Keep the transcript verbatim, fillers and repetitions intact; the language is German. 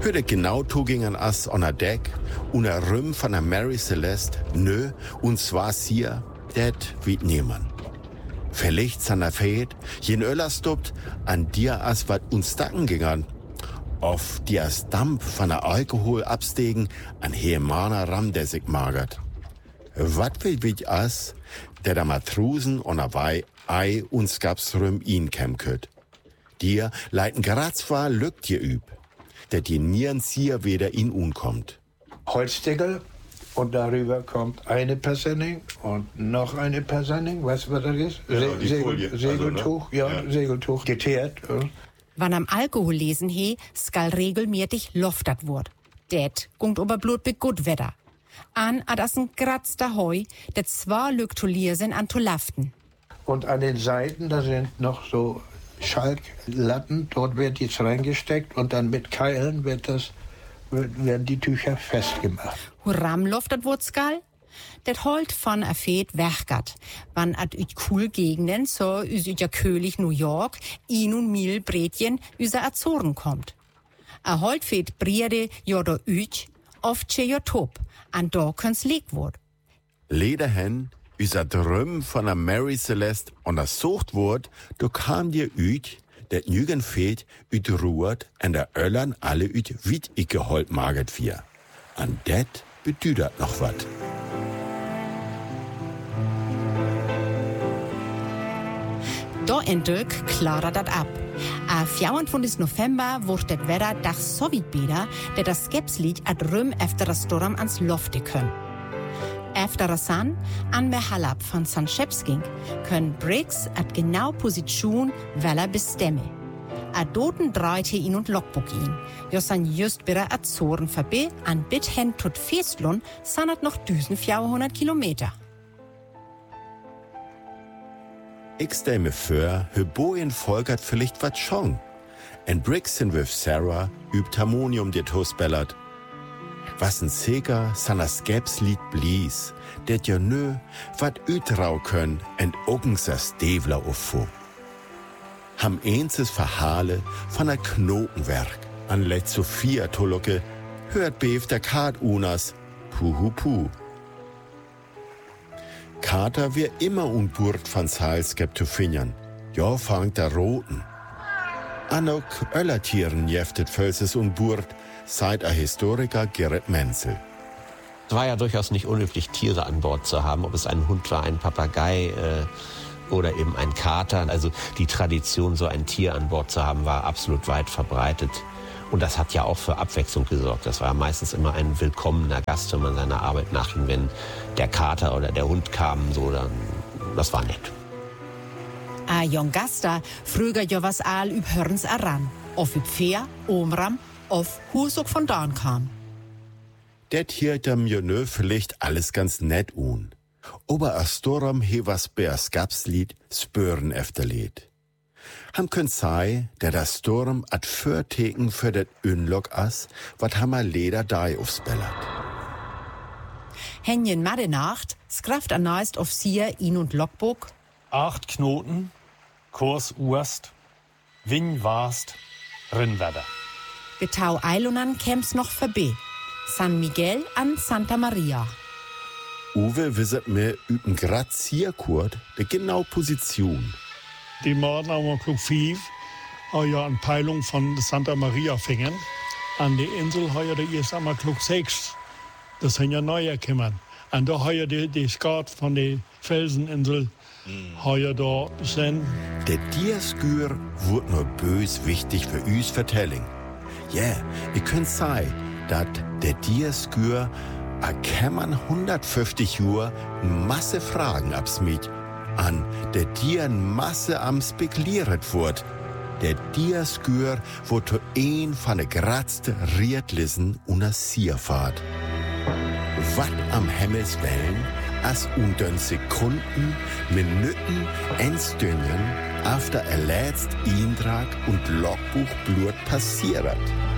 Hörte genau tugingen as on a deck, una Rüm von der Mary Celeste, nö, und zwar hier, det wie niemand. Vielleicht seiner Fähig, jen Öller stoppt, an dir as wat uns dacken gingern. Auf die as Dampf von der Alkohol abstegen, an Hemaner Ram, der sich magert. Wat will wit as, der da Matrusen on a Wei Ei uns gab's Rüm ihn käm köt. Dir leiten grad war lückt dir üb, der dir nirgends hier wieder in unkommt. Holzdeckel und darüber kommt eine Persenning und noch eine Persenning, weißt du, was das ist? Ja, Se die Segel Folie, Segeltuch, also, ne? ja, Ja. Segeltuch, geteert. Ja. Wann am Alkohol lesen he, skal regelmäßig loftet wurd. Det gungt ober Blut be gut Wetter. An ad as ein gratster Heu, der zwar lügt to lesen an to laften. Und an den Seiten, da sind noch so Schalklatten, dort wird jetzt reingesteckt und dann mit Keilen wird das, werden die Tücher festgemacht. Huram loftet wurd skal? Det holt von a Fed werkert, wann ad üt cool Gegenden so üs üt ja König New York, in und mil Bretjen üser Azoren kommt. A holt Fed Briede jodo üt, oft che jo top, an do könn's legt wurd. Lederhen, üser Dröm von der Mary Celeste und das sucht wurd, du kam dir üt, det nügen Fed üt ruht, an der Öllern alle üt wit ich geholt magert vier. An det bedüdert noch wat. Da endlich klarer dat ab. Am vierundzwanzigsten November wurde das Wetter dach so weit besser, dass das Skepslied ad Rüm efter das Sturm ans Lofte können. Efter das San, an mehr Halab von San Schepsking, können Briggs ad genau Position Weller bestemmen. Ad doten dreite ihn und Logbook ihn. Jo san just bera Azoren verbe, an Bithen tot Festlun, san ad noch vierhundert Kilometer. Ich stell mir vor, Höboien folgert vielleicht wat schon. En Brixen with Sarah übt Harmonium dir Toastbellert. Was ein Seger sanna Skepslied blies, det ja nö, wat ütrau können en Oggenser Stevler uffo. Ham eenses Verhale von a Knotenwerk an Let Sophia Tolocke, hört beef der Kart unas, puhu puh. Kater wir immer unburt von Salskep zu fingern. Ja, fangt der Roten. Anok Öllertieren jeftet Völses unburt, seit a Historiker Gerrit Menzel. Es war ja durchaus nicht unüblich, Tiere an Bord zu haben, ob es ein Hund war, ein Papagei äh, oder eben ein Kater. Also die Tradition, so ein Tier an Bord zu haben, war absolut weit verbreitet. Und das hat ja auch für Abwechslung gesorgt. Das war meistens immer ein willkommener Gast, wenn man seiner Arbeit nachging. Wenn der Kater oder der Hund kam, so, dann, das war nett. A jong Gasta früger jo was all üb Hörns aran. Auf üb Pferd, Omram, auf Husok von Dorn kam. Det hielt am Jönö vielleicht alles ganz nett un. Aber Astoram he was bei Skapslied spüren efterlied. Ham könnt sei, der das Sturm ad Förteken für det Unlock as, wat hammer Leder dai aufs Bellert. Henjen Madenacht, skraft a neist Offizier ihn und Logbook. Acht Knoten, Kurs Urst, Win Warst, Rinnwerder. Getau Eilunan käm's noch verbe. San Miguel an Santa Maria. Uwe wisset mir üben grad Zierkurt de genau Position. Die Morgen am Klug fünf haben ja eine Peilung von Santa Maria fingen. An der Insel haben ja die erst einmal Klug sechs. Das sind ja neue gekommen. Und da haben ja die, die Skat von der Felseninsel mm. haben ja da sind. Der Dierskür wird nur bös wichtig für üs Vertelling. Ja, yeah, ihr könnt sei, dat der Dierskür a kämmern hundertfünfzig Uhr Masse Fragen absmiet. An der Dieren Masse am Spekuliert wurd. Der Dierskür wird to een von der grazte Riedlissen una Sierfahrt. Wat am Himmelswellen, as unter Sekunden, Minuten, Endstünden, after erletzt Eintrag und Logbuch blut passiert.